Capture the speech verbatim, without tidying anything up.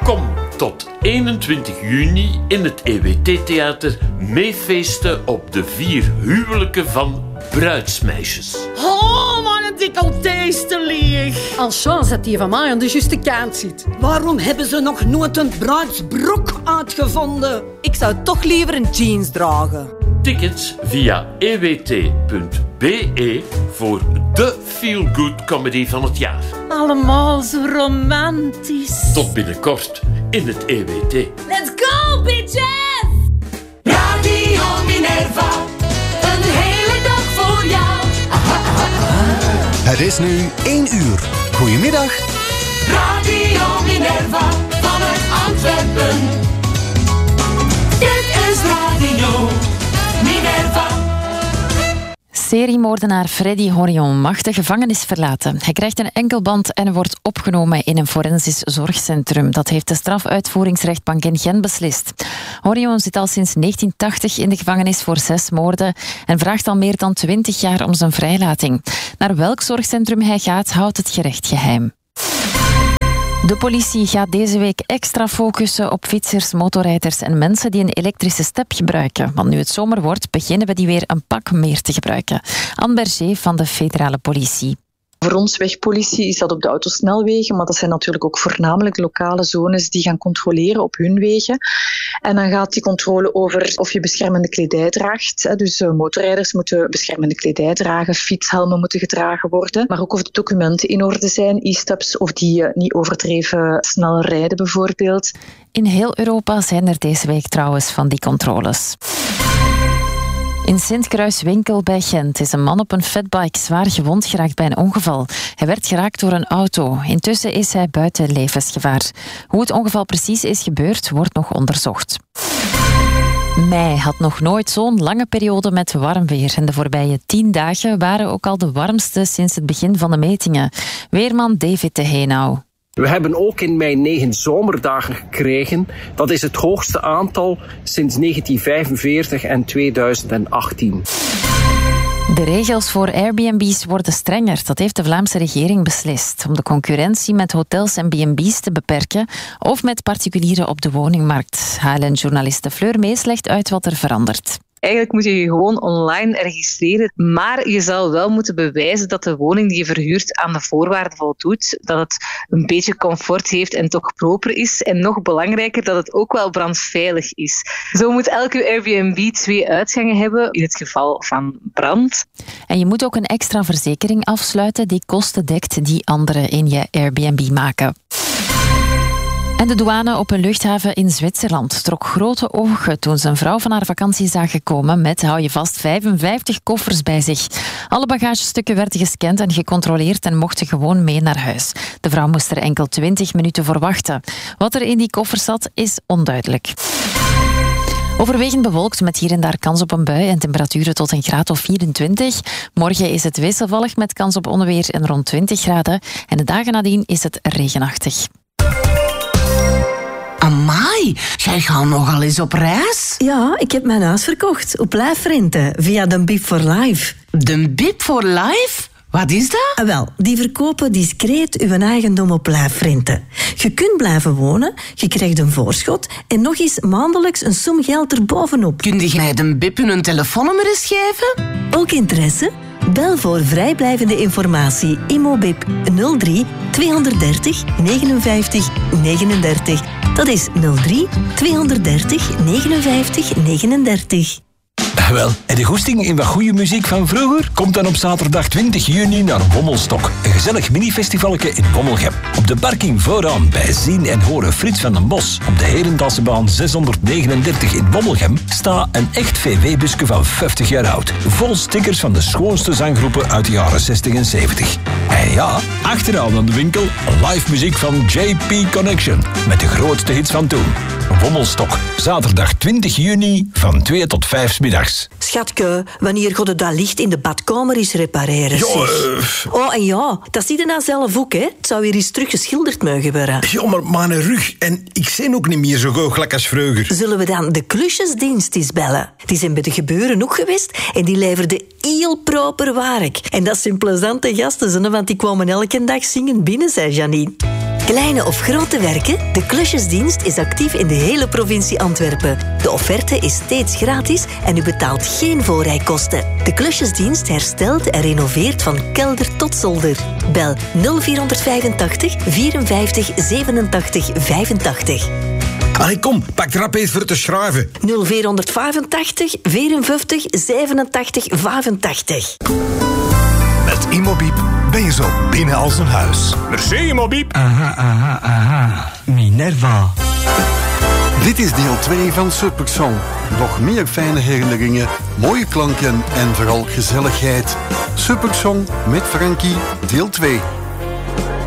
Kom tot eenentwintig juni in het E W T-theater meefeesten op de vier huwelijken van bruidsmeisjes. Oh, man, een decolleté te leeg. Als chance dat die van mij aan de juiste kant zit. Waarom hebben ze nog nooit een bruidsbroek uitgevonden? Ik zou toch liever een jeans dragen. Tickets via e w t punt b e voor de feel-good comedy van het jaar. Allemaal zo romantisch. Tot binnenkort in het E W T. Let's go, bitches! Radio Minerva, een hele dag voor jou. Aha, aha, aha. Het is nu één uur. Goedemiddag. Radio Minerva, vanuit Antwerpen. Dit is Radio Minerva. Seriemoordenaar Freddy Horion mag de gevangenis verlaten. Hij krijgt een enkelband en wordt opgenomen in een forensisch zorgcentrum. Dat heeft de strafuitvoeringsrechtbank in Gent beslist. Horion zit al sinds negentien tachtig in de gevangenis voor zes moorden en vraagt al meer dan twintig jaar om zijn vrijlating. Naar welk zorgcentrum hij gaat, houdt het gerecht geheim. De politie gaat deze week extra focussen op fietsers, motorrijders en mensen die een elektrische step gebruiken. Want nu het zomer wordt, beginnen we die weer een pak meer te gebruiken. Anne Berger van de federale politie. Voor ons wegpolitie is dat op de autosnelwegen, maar dat zijn natuurlijk ook voornamelijk lokale zones die gaan controleren op hun wegen. En dan gaat die controle over of je beschermende kledij draagt. Dus motorrijders moeten beschermende kledij dragen, fietshelmen moeten gedragen worden, maar ook of de documenten in orde zijn, e-steps, of die niet overdreven snel rijden bijvoorbeeld. In heel Europa zijn er deze week trouwens van die controles. In Sint-Kruiswinkel bij Gent is een man op een fatbike zwaar gewond geraakt bij een ongeval. Hij werd geraakt door een auto. Intussen is hij buiten levensgevaar. Hoe het ongeval precies is gebeurd, wordt nog onderzocht. Mei had nog nooit zo'n lange periode met warm weer. En de voorbije tien dagen waren ook al de warmste sinds het begin van de metingen. Weerman David de Heenau. We hebben ook in mei negen zomerdagen gekregen. Dat is het hoogste aantal sinds negentien vijfenveertig en tweeduizend achttien. De regels voor Airbnb's worden strenger. Dat heeft de Vlaamse regering beslist. Om de concurrentie met hotels en B en B's te beperken of met particulieren op de woningmarkt. H L N-journaliste Fleur Mees legt uit wat er verandert. Eigenlijk moet je je gewoon online registreren, maar je zal wel moeten bewijzen dat de woning die je verhuurt aan de voorwaarden voldoet, dat het een beetje comfort heeft en toch proper is. En nog belangrijker, dat het ook wel brandveilig is. Zo moet elke Airbnb twee uitgangen hebben, in het geval van brand. En je moet ook een extra verzekering afsluiten die kosten dekt die anderen in je Airbnb maken. En de douane op een luchthaven in Zwitserland trok grote ogen toen ze een vrouw van haar vakantie zagen komen met, hou je vast, vijfenvijftig koffers bij zich. Alle bagagestukken werden gescand en gecontroleerd en mochten gewoon mee naar huis. De vrouw moest er enkel twintig minuten voor wachten. Wat er in die koffers zat, is onduidelijk. Overwegend bewolkt met hier en daar kans op een bui en temperaturen tot een graad of vierentwintig. Morgen is het wisselvallig met kans op onweer en rond twintig graden. En de dagen nadien is het regenachtig. Amai, jij gaat nogal eens op reis? Ja, ik heb mijn huis verkocht op lijfrente via de Bip for Life. De Bip for Life? Wat is dat? Ah, wel, die verkopen discreet uw eigendom op lijfrente. Je kunt blijven wonen, je krijgt een voorschot en nog eens maandelijks een som geld erbovenop. Kun je mij de Bip hun telefoonnummer eens geven? Ook interesse? Bel voor vrijblijvende informatie Immobip nul drie tweehonderddertig negenenvijftig negenendertig. Dat is nul drie tweehonderddertig negenenvijftig negenendertig. Wel, en de goesting in wat goede muziek van vroeger? Komt dan op zaterdag twintig juni naar Wommelstok. Een gezellig minifestivalke in Wommelgem. Op de parking vooraan bij Zien en Horen Frits van den Bos. Op de Herendalsebaan zeshonderdnegenendertig in Wommelgem staat een echt V W-busje van vijftig jaar oud. Vol stickers van de schoonste zanggroepen uit de jaren zestig en zeventig. En ja, achteraan aan de winkel live muziek van J P Connection. Met de grootste hits van toen. Wommelstok, zaterdag twintig juni van twee tot vijf 's middags. Schatke, wanneer god het dat licht in de badkamer is repareren? Ja, zeg. uh... Oh, en ja, dat zie je nou zelf ook, hè? Het zou weer eens terug geschilderd mogen worden. Ja, maar mijn rug. En ik zie ook niet meer zo goochelijk als vroeger. Zullen we dan de klusjesdienst eens bellen? Die zijn bij de gebeuren ook geweest en die leverden heel proper werk. En dat zijn plezante gasten, want die kwamen elke dag zingen binnen, zei Janine. Kleine of grote werken? De klusjesdienst is actief in de hele provincie Antwerpen. De offerte is steeds gratis en u betaalt geen voorrijkosten. De klusjesdienst herstelt en renoveert van kelder tot zolder. Bel nul vierhonderdvijfentachtig vierenvijftig zevenentachtig vijfentachtig. Allee, kom, pak rap eens voor te schrijven. nul vierhonderdvijfentachtig vierenvijftig zevenentachtig vijfentachtig. Met Immobip ben je zo binnen als een huis. Merci, Immobip. Aha, aha, aha. Minerva. Dit is deel twee van Supersong. Nog meer fijne herinneringen, mooie klanken en vooral gezelligheid. Supersong met Frankie, deel twee.